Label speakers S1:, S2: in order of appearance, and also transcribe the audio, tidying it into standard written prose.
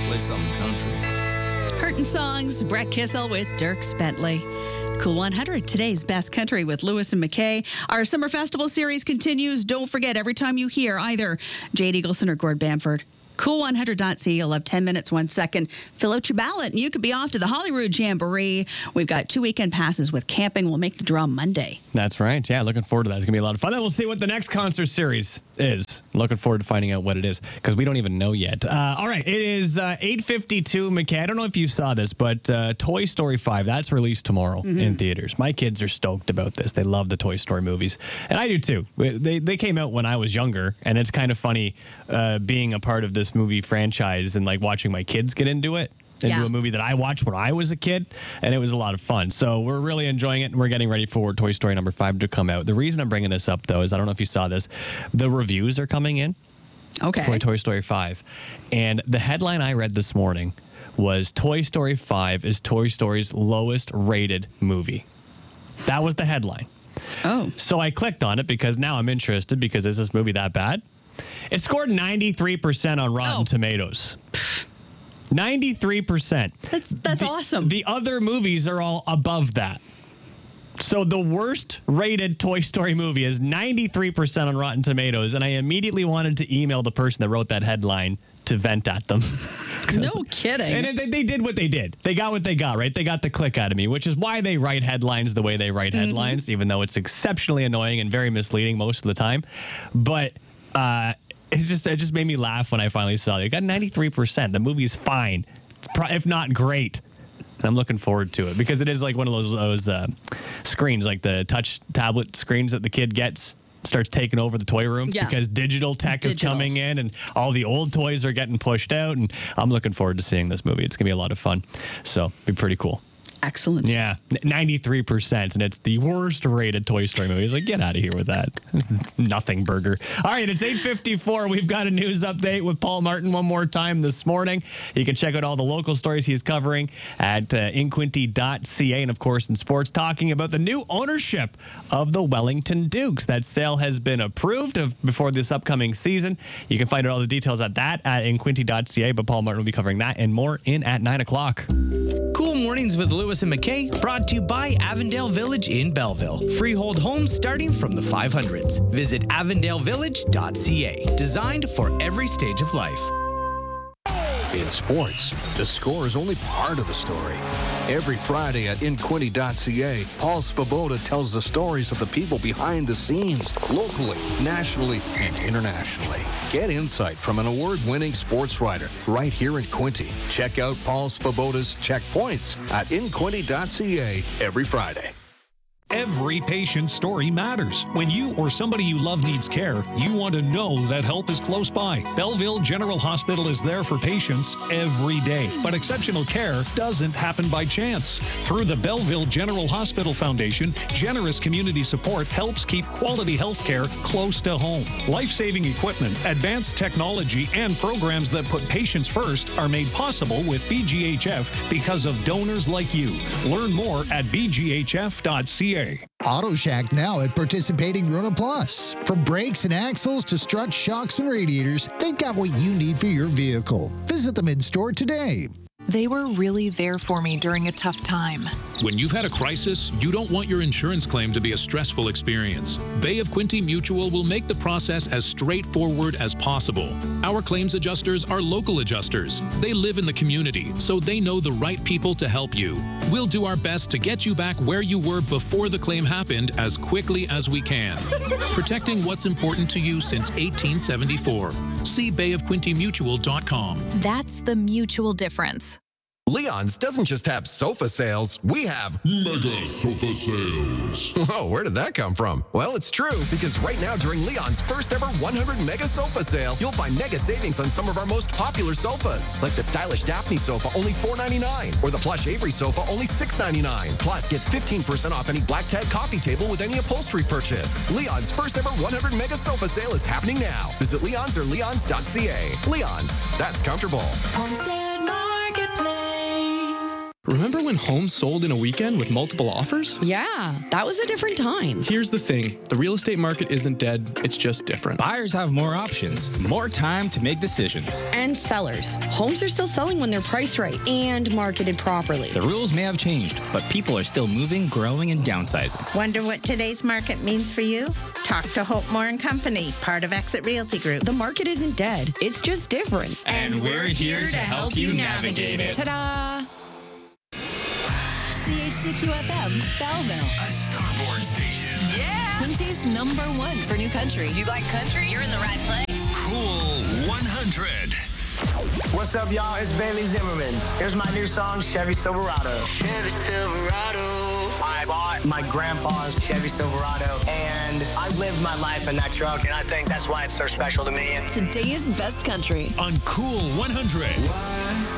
S1: Play something country.
S2: Hurtin' Songs, Brett Kissel with Dierks Bentley. Cool 100, today's best country with Lewis and McKay. Our summer festival series continues. Don't forget, every time you hear either Jade Eagleson or Gord Bamford, cool100.ca, you'll have 10 minutes, 1 second. Fill out your ballot, and you could be off to the Holyrood Jamboree. We've got 2 weekend passes with camping. We'll make the draw Monday.
S3: That's right. Yeah, looking forward to that. It's going to be a lot of fun. Then we'll see what the next concert series is. Looking forward to finding out what it is, because we don't even know yet. All right, it is 8:52, McKay. I don't know if you saw this, but Toy Story 5, that's released tomorrow in theaters. My kids are stoked about this. They love the Toy Story movies, and I do too. They came out when I was younger, and it's kind of funny being a part of this movie franchise and like watching my kids get into it. Into a movie that I watched when I was a kid, and it was a lot of fun. So we're really enjoying it, and we're getting ready for Toy Story number 5 to come out. The reason I'm bringing this up, though, is I don't know if you saw this. The reviews are coming in for Toy Story 5, and the headline I read this morning was Toy Story 5 is Toy Story's lowest rated movie. That was the headline.
S2: Oh.
S3: So I clicked on it because now I'm interested, because is this movie that bad? It scored 93% on Rotten Tomatoes. 93%.
S2: That's awesome.
S3: The other movies are all above that. So the worst rated Toy Story movie is 93% on Rotten Tomatoes, and I immediately wanted to email the person that wrote that headline to vent at them.
S2: No kidding.
S3: And they did what they did. They got what they got, right? They got the click out of me, which is why they write headlines the way they write headlines, even though it's exceptionally annoying and very misleading most of the time. But it just made me laugh when I finally saw it. It got 93%. The movie's fine, if not great. And I'm looking forward to it, because it is like one of those screens, like the touch tablet screens that the kid gets, starts taking over the toy room because digital tech is coming in and all the old toys are getting pushed out. And I'm looking forward to seeing this movie. It's going to be a lot of fun. So it'll be pretty cool.
S2: Excellent.
S3: Yeah, 93%, and it's the worst rated Toy Story movie. It's like, get out of here with that. Nothing burger. All right, it's 8:54. We've got a news update with Paul Martin one more time this morning. You can check out all the local stories he's covering at inquinty.ca, and of course in sports, talking about the new ownership of the Wellington Dukes. That sale has been approved before this upcoming season. You can find out all the details at inquinty.ca, but Paul Martin will be covering that and more in at 9 o'clock.
S4: Cool Mornings with Lewis and McKay, brought to you by Avondale Village in Belleville. Freehold homes starting from the 500s. Visit avondalavillage.ca. Designed for every stage of life.
S1: In sports, the score is only part of the story. Every Friday at inquinty.ca, Paul Svoboda tells the stories of the people behind the scenes, locally, nationally, and internationally. Get insight from an award-winning sports writer right here in Quinty. Check out Paul Svoboda's Checkpoints at inquinty.ca every Friday.
S5: Every patient's story matters. When you or somebody you love needs care, you want to know that help is close by. Belleville General Hospital is there for patients every day. But exceptional care doesn't happen by chance. Through the Belleville General Hospital Foundation, generous community support helps keep quality health care close to home. Life-saving equipment, advanced technology, and programs that put patients first are made possible with BGHF because of donors like you. Learn more at bghf.ca.
S6: Auto Shack now at participating Rona Plus. From brakes and axles to struts, shocks, and radiators, they've got what you need for your vehicle. Visit them in store today.
S7: They were really there for me during a tough time.
S8: When you've had a crisis, you don't want your insurance claim to be a stressful experience. Bay of Quinte Mutual will make the process as straightforward as possible. Our claims adjusters are local adjusters. They live in the community, so they know the right people to help you. We'll do our best to get you back where you were before the claim happened as quickly as we can. Protecting what's important to you since 1874. See bayofquintemutual.com.
S7: That's the mutual difference.
S9: Leon's doesn't just have sofa sales, we have mega sofa sales. Whoa, where did that come from? Well, it's true, because right now during Leon's first ever 100 mega sofa sale, you'll find mega savings on some of our most popular sofas, like the stylish Daphne sofa, only $4.99, or the plush Avery sofa, only $6.99. Plus, get 15% off any black tag coffee table with any upholstery purchase. Leon's first ever 100 mega sofa sale is happening now. Visit Leon's or leons.ca. Leon's, that's comfortable.
S10: Homestead Marketplace. Remember when homes sold in a weekend with multiple offers?
S11: Yeah, that was a different time.
S10: Here's the thing. The real estate market isn't dead. It's just different.
S12: Buyers have more options, more time to make decisions.
S11: And sellers. Homes are still selling when they're priced right and marketed properly.
S12: The rules may have changed, but people are still moving, growing, and downsizing.
S13: Wonder what today's market means for you? Talk to Hope Moore & Company, part of Exit Realty Group.
S11: The market isn't dead. It's just different.
S12: And we're here to help you navigate it.
S11: Ta-da!
S14: CHCQ-FM, Belleville.
S15: A Starboard station.
S14: Yeah! Quincy's #1 for new country.
S15: You like country? You're in the right place. Cool 100.
S16: What's up, y'all? It's Bailey Zimmerman. Here's my new song, Chevy Silverado.
S15: Chevy Silverado.
S16: I bought my grandpa's Chevy Silverado, and I lived my life in that truck, and I think that's why it's so special to me.
S14: Today's best country.
S15: On Cool 100.